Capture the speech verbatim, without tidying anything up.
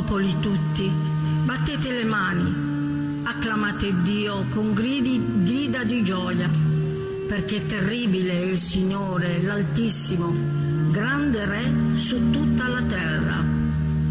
Popoli tutti, battete le mani, acclamate Dio con gridi, grida di gioia, perché terribile è il Signore, l'Altissimo, grande Re su tutta la terra.